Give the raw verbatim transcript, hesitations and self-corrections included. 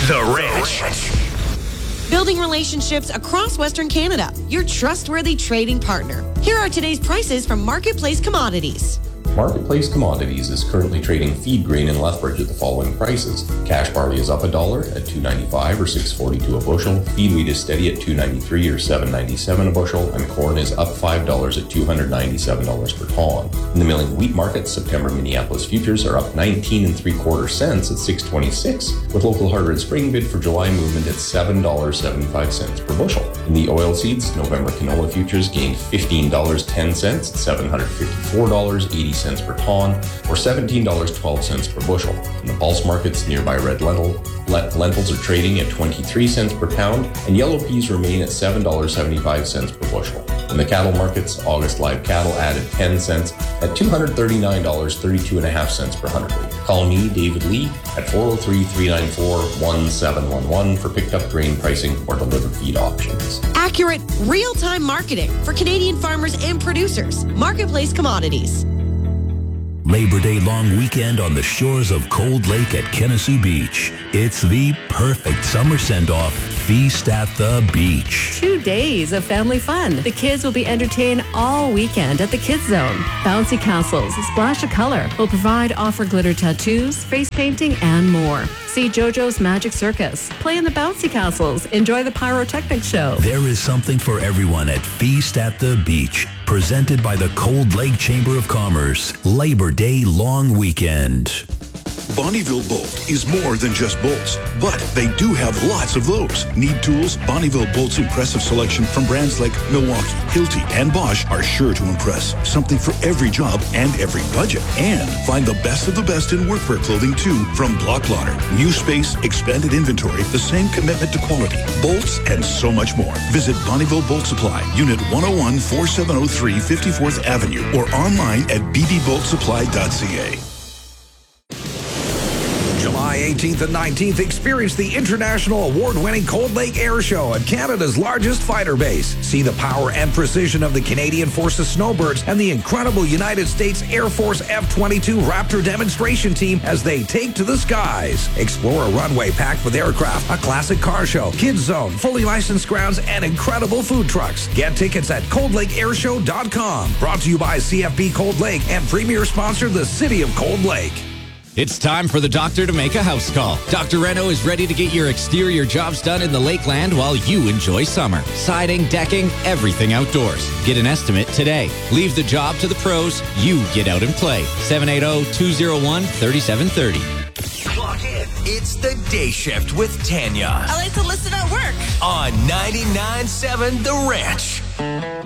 The Ranch. Building relationships across Western Canada. Your trustworthy trading partner. Here are today's prices from Marketplace Commodities. Marketplace Commodities is currently trading feed grain in Lethbridge at the following prices. Cash barley is up a dollar at two ninety-five or six forty-two a bushel. Feed wheat is steady at two ninety-three or seven ninety-seven a bushel, and corn is up five dollars at two ninety-seven dollars per ton. In the milling wheat market, September Minneapolis futures are up nineteen and three quarter cents at six twenty-six, with local hard red spring bid for July movement at seven dollars and seventy-five cents per bushel. In the oilseeds, November canola futures gained fifteen dollars and ten cents at seven hundred fifty-four dollars and eighty cents per ton, or seventeen dollars and twelve cents per bushel. In the pulse markets, nearby red lentil lentils are trading at twenty-three cents per pound, and yellow peas remain at seven dollars and seventy-five cents per bushel. In the cattle markets, August live cattle added ten cents at two hundred thirty-nine dollars and thirty-two and a half cents per hundredweight. Call me, David Lee, at four oh three, three nine four, one seven one one for picked up grain pricing or delivered feed options. Accurate, real-time marketing for Canadian farmers and producers. Marketplace Commodities. Labor Day long weekend on the shores of Cold Lake at Genesee Beach. It's the perfect summer send-off feast at the beach. Two days of family fun. The kids will be entertained all weekend at the Kids Zone. Bouncy castles, splash of color will provide offer glitter tattoos, face painting, and more. See JoJo's Magic Circus. Play in the bouncy castles. Enjoy the pyrotechnic show. There is something for everyone at Feast at the Beach. Presented by the Cold Lake Chamber of Commerce. Labor Day long weekend. Bonnyville Bolt is more than just bolts, but they do have lots of those. Need tools? Bonnyville Bolt's impressive selection from brands like Milwaukee, Hilti, and Bosch are sure to impress. Something for every job and every budget. And find the best of the best in workwear clothing too from Block Plotter. New space, expanded inventory, the same commitment to quality, bolts, and so much more. Visit Bonnyville Bolt Supply, Unit one oh one, forty-seven oh three, fifty-fourth Avenue, or online at b b bolt supply dot c a. July eighteenth and nineteenth, experience the international award-winning Cold Lake Air Show at Canada's largest fighter base. See the power and precision of the Canadian Forces Snowbirds and the incredible United States Air Force F twenty-two Raptor demonstration team as they take to the skies. Explore a runway packed with aircraft, a classic car show, kids zone, fully licensed grounds, and incredible food trucks. Get tickets at cold lake air show dot com. Brought to you by C F B Cold Lake and premier sponsor, the City of Cold Lake. It's time for the doctor to make a house call. Doctor Reno is ready to get your exterior jobs done in the Lakeland while you enjoy summer. Siding, decking, everything outdoors. Get an estimate today. Leave the job to the pros. You get out and play. seven eight zero, two zero one, three seven three zero. Clock in. It's the Day Shift with Tanya. I like to listen at work. On ninety-nine point seven The Ranch.